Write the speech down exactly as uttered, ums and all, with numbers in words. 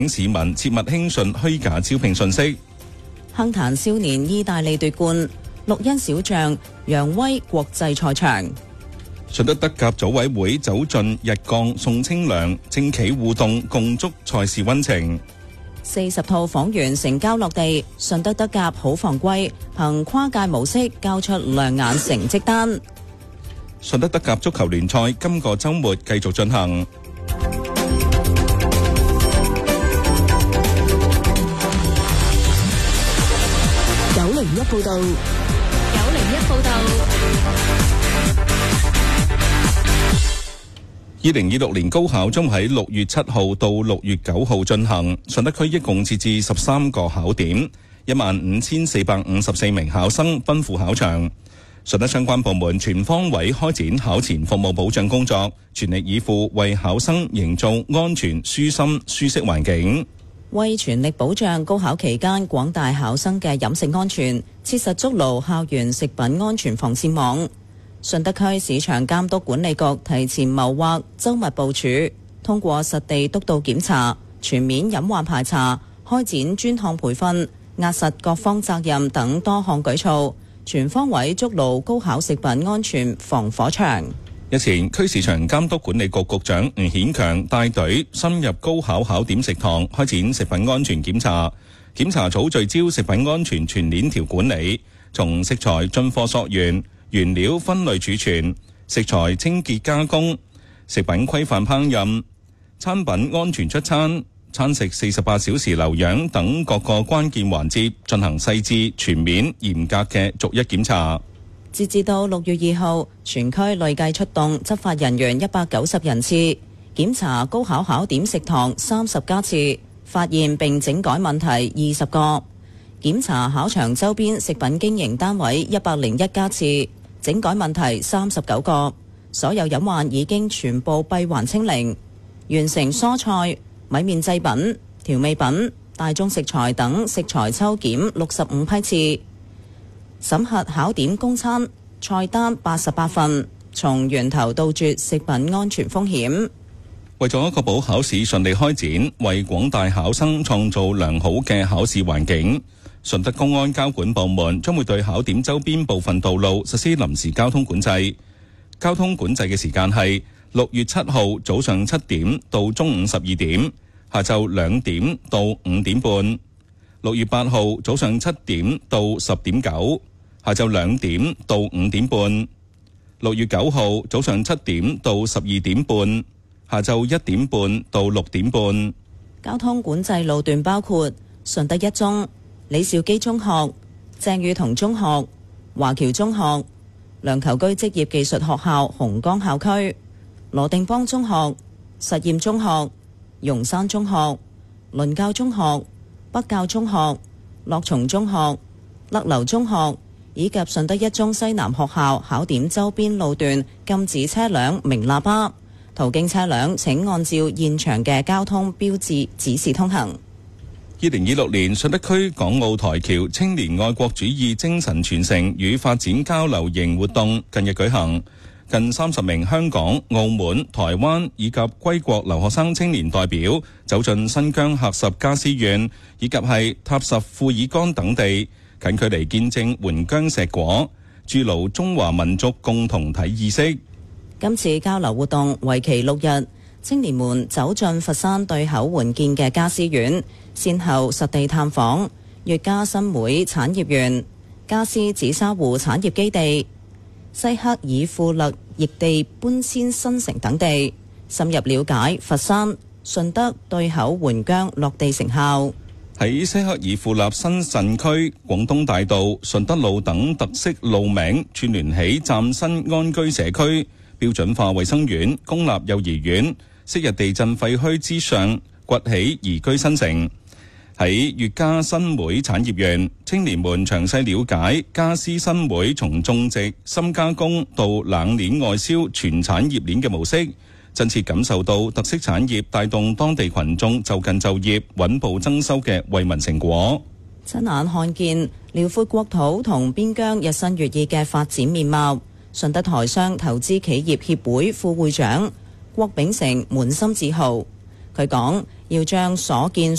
市民切勿輕信虛假招聘信息。 亨壇少年意大利奪冠，綠茵小將揚威國際賽場。 順德德甲組委會走進日降送清涼，政企互動共築賽事溫情。 四十套房源成交落地，順德德甲好防歸，憑跨界模式交出亮眼成績單。 順德德甲足球聯賽今個週末繼續進行。 九零一報道，九零一報道。 二零二六年高考將喺六月七號到六月九號進行，順德區一共設置十三個考點，一萬五千四百五十四名考生奔赴考場。順德相關部門全方位開展考前服務保障工作，全力以赴為考生營造安全、舒心、舒適環境。 為全力保障高考期間廣大考生嘅飲食安全，切實築牢校園食品安全防線網。順德區市場監督管理局提前謀劃、周密部署，通過實地督導檢查、全面隱患排查、開展專項培訓、壓實各方責任等多項舉措，全方位築牢高考食品安全防火牆。 日前，區市場監督管理局局長吳顯強帶隊深入高考考點食堂，開展食品安全檢查。檢查組聚焦食品安全全鏈條管理，從食材進貨溯源、原料分類儲存、食材清潔加工、食品規範烹飪、餐品安全出餐、餐食四十八小時留養等各個關鍵環節進行細緻、全面、嚴格嘅逐一檢查。 截至到六月二號，全區累計出動執法人員一百九十人次，檢查高考考點食堂三十家次，發現並整改問題二十個，檢查考場周邊食品經營單位一百零一家次，整改問題三十九個，所有隱患已經全部閉環清零，完成蔬菜、米麵製品、調味品、大宗食材等食材抽檢六十五批次。審核考點供餐菜單八十八份，從源頭杜絕食品安全風險。 為咗確保考試順利開展，為廣大考生創造良好嘅考試環境，順德公安交管部門將會對考點周邊部分道路實施臨時交通管制。交通管制嘅時間係六月七號早上七點到中午十二點，下晝兩點到五點半；六月八號早上七點到十點九。下晝兩點到五點半，六月九號早上七點到十二點半，下晝一點半到六點半。 交通管制路段包括順德一中、李兆基中學、鄭裕彤中學、華僑中學、梁銶琚職業技術學校紅崗校區、羅定邦中學、實驗中學、榕山中學、倫教中學、北教中學、樂松中學、勒流中學以及順德一中西南學校考點周邊路段禁止車輛鳴喇叭，途經車輛請按照現場嘅交通標誌指示通行。 二零二六年順德區港澳台僑青年愛國主義精神傳承與發展交流營活動近日舉行，近三十名香港、澳門、台灣以及歸國留學生青年代表走進新疆喀什加斯縣以及係塔什庫爾干等地，近距離見證援疆碩果，築牢中華民族共同體意識。 今次交流活動為期六日，青年們走進佛山對口援建嘅加斯縣，先後實地探訪粵加新會產業園、加斯紫砂壺產業基地、西克爾富勒易地搬遷新城等地，深入了解佛山、順德對口援疆落地成效。 喺西克爾富立新鎮區、廣東大道、順德路等特色路名串聯起嶄新安居社區、標準化衛生院、公立幼兒園，昔日地震廢墟之上崛起宜居新城。喺粵加新會產業園，青年們詳細了解加斯新會從種植、深加工到冷鏈外銷全產業鏈嘅模式，真切感受到特色產業帶動當地群眾就近就業、穩步增收嘅惠民成果。 親眼看見遼闊國土同邊疆日新月異嘅發展面貌，順德台商投資企業協會副會長郭炳成滿心自豪。佢講： 要將所見